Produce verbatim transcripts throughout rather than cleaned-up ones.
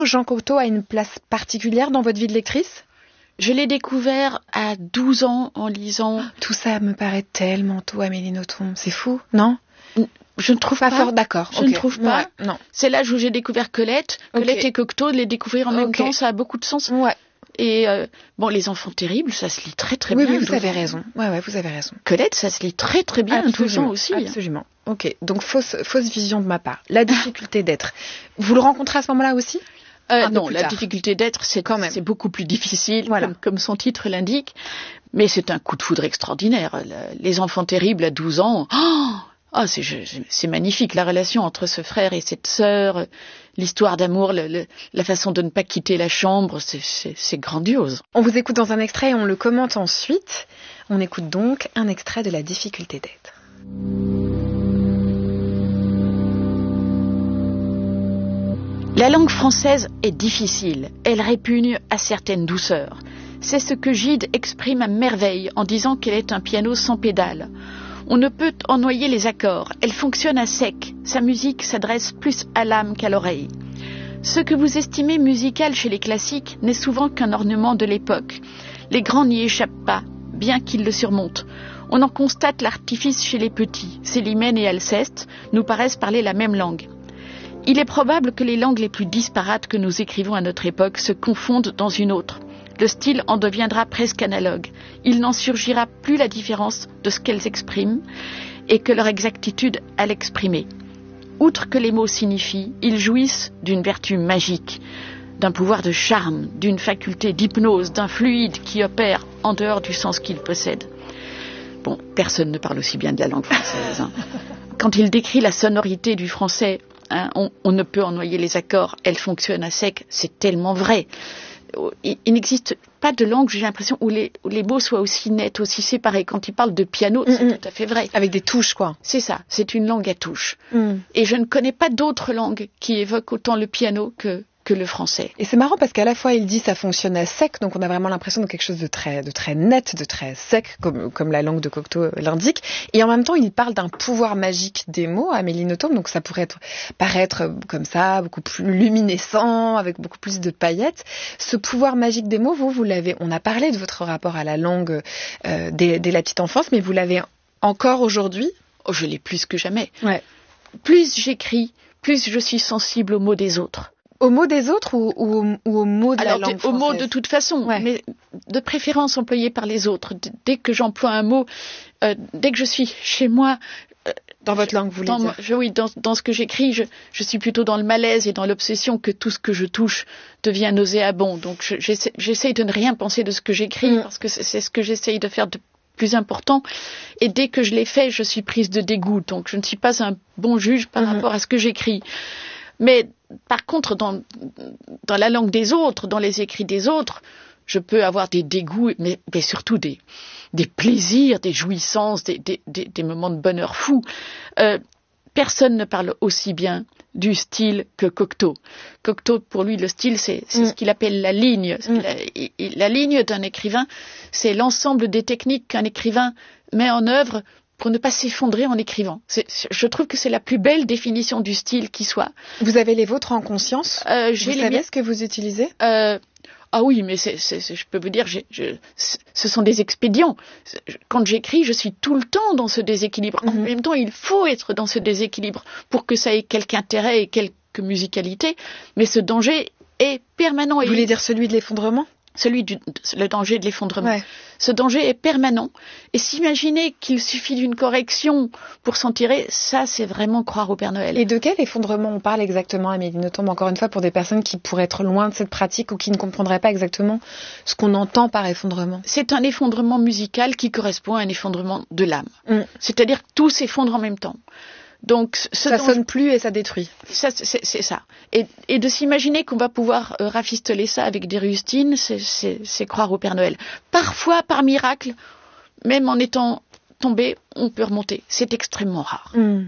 Jean Cocteau a une place particulière dans votre vie de lectrice ? Je l'ai découvert à douze ans en lisant... Tout ça me paraît tellement tôt, Amélie Nothomb. C'est fou, non ? Je ne trouve pas. Pas fort, d'accord. Je okay. ne trouve pas. Ouais, non. C'est l'âge où j'ai découvert Colette. Colette okay. et Cocteau, de les découvrir en même okay. temps, ça a beaucoup de sens. Ouais. Et euh, bon, Les Enfants terribles, ça se lit très très oui, bien. Oui, vous avez raison. Ouais, ouais, vous avez raison. Colette, ça se lit très très bien, douze ans aussi. Absolument. Hein. Ok, donc fausse, fausse vision de ma part. La difficulté d'être. Vous le rencontrez à ce moment-là aussi ? euh, Non, la tard. difficulté d'être, c'est, Quand même. c'est beaucoup plus difficile, voilà. comme, comme son titre l'indique. Mais c'est un coup de foudre extraordinaire. Les Enfants terribles à douze ans... Oh Ah, oh, c'est, c'est magnifique, la relation entre ce frère et cette sœur, l'histoire d'amour, le, le, la façon de ne pas quitter la chambre, c'est, c'est, c'est grandiose. On vous écoute dans un extrait et on le commente ensuite. On écoute donc un extrait de La difficulté d'être. La langue française est difficile, elle répugne à certaines douceurs. C'est ce que Gide exprime à merveille en disant qu'elle est un piano sans pédale. On ne peut en noyer les accords, elle fonctionne à sec, sa musique s'adresse plus à l'âme qu'à l'oreille. Ce que vous estimez musical chez les classiques n'est souvent qu'un ornement de l'époque. Les grands n'y échappent pas, bien qu'ils le surmontent. On en constate l'artifice chez les petits. Célimène et Alceste nous paraissent parler la même langue. Il est probable que les langues les plus disparates que nous écrivons à notre époque se confondent dans une autre. Le style en deviendra presque analogue. Il n'en surgira plus la différence de ce qu'elles expriment et que leur exactitude à l'exprimer. Outre que les mots signifient, ils jouissent d'une vertu magique, d'un pouvoir de charme, d'une faculté d'hypnose, d'un fluide qui opère en dehors du sens qu'ils possèdent. Bon, personne ne parle aussi bien de la langue française. Hein. Quand il décrit la sonorité du français, hein, on, on ne peut en noyer les accords, elle fonctionne à sec, c'est tellement vrai. Il, il n'existe pas de langue, j'ai l'impression, où les, où les mots soient aussi nets, aussi séparés. Quand il parle de piano, c'est mm-hmm. tout à fait vrai. Avec des touches, quoi. C'est ça, c'est une langue à touches. Mm. Et je ne connais pas d'autres langues qui évoquent autant le piano que, que le français. Et c'est marrant parce qu'à la fois, il dit ça fonctionne à sec, donc on a vraiment l'impression de quelque chose de très, de très net, de très sec, comme, comme la langue de Cocteau l'indique. Et en même temps, il parle d'un pouvoir magique des mots, Amélie Nothomb, donc ça pourrait être, paraître comme ça, beaucoup plus luminescent, avec beaucoup plus de paillettes. Ce pouvoir magique des mots, vous, vous l'avez, on a parlé de votre rapport à la langue euh, dès, dès la petite enfance, mais vous l'avez encore aujourd'hui ? Oh, je l'ai plus que jamais. Ouais. Plus j'écris, plus je suis sensible aux mots des autres. Aux mots des autres ou, ou, ou aux mots de Alors, la langue française ? Aux mots de toute façon, ouais. Mais de préférence employés par les autres. Dès que j'emploie un mot, euh, dès que je suis chez moi... Euh, dans votre langue, vous voulez dans, dire je, Oui, dans, dans ce que j'écris, je, je suis plutôt dans le malaise et dans l'obsession que tout ce que je touche devient nauséabond. Donc je, j'essaie, j'essaie de ne rien penser de ce que j'écris mmh. parce que c'est, c'est ce que j'essaye de faire de plus important. Et dès que je l'ai fait, je suis prise de dégoût. Donc je ne suis pas un bon juge par mmh. rapport à ce que j'écris. Mais par contre, dans, dans la langue des autres, dans les écrits des autres, je peux avoir des dégoûts, mais, mais surtout des, des plaisirs, des jouissances, des, des, des, des moments de bonheur fou. Euh, personne ne parle aussi bien du style que Cocteau. Cocteau, pour lui, le style, c'est, c'est mmh. ce qu'il appelle la ligne. Mmh. La, la ligne d'un écrivain, c'est l'ensemble des techniques qu'un écrivain met en œuvre pour ne pas s'effondrer en écrivant. C'est, je trouve que c'est la plus belle définition du style qui soit. Vous avez les vôtres en conscience ? euh, Vous savez mi- ce que vous utilisez ? euh, Ah oui, mais c'est, c'est, c'est, je peux vous dire, j'ai, je, ce sont des expédients. Quand j'écris, je suis tout le temps dans ce déséquilibre. Mm-hmm. En même temps, il faut être dans ce déséquilibre pour que ça ait quelque intérêt et quelque musicalité. Mais ce danger est permanent. Vous voulez dire celui de l'effondrement ? Celui du le danger de l'effondrement. Ouais. Ce danger est permanent. Et s'imaginer qu'il suffit d'une correction pour s'en tirer, ça, c'est vraiment croire au Père Noël. Et de quel effondrement on parle exactement, Amélie Nothomb, encore une fois, pour des personnes qui pourraient être loin de cette pratique ou qui ne comprendraient pas exactement ce qu'on entend par effondrement ? C'est un effondrement musical qui correspond à un effondrement de l'âme. Mm. C'est-à-dire que tout s'effondre en même temps. Donc, ce ça dont sonne plus et ça détruit. Ça, c'est, c'est ça. Et, et de s'imaginer qu'on va pouvoir euh, rafistoler ça avec des rustines, c'est, c'est, c'est croire au Père Noël. Parfois, par miracle, même en étant tombé, on peut remonter. C'est extrêmement rare. Mmh.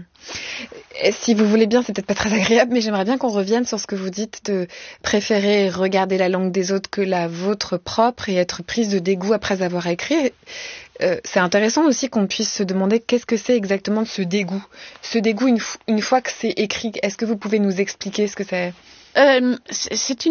Et si vous voulez bien, c'est peut-être pas très agréable, mais j'aimerais bien qu'on revienne sur ce que vous dites de préférer regarder la langue des autres que la vôtre propre et être prise de dégoût après avoir écrit. Euh, c'est intéressant aussi qu'on puisse se demander qu'est-ce que c'est exactement ce dégoût. Ce dégoût, une, f- une fois que c'est écrit, est-ce que vous pouvez nous expliquer ce que c'est ? euh, c'est, c'est une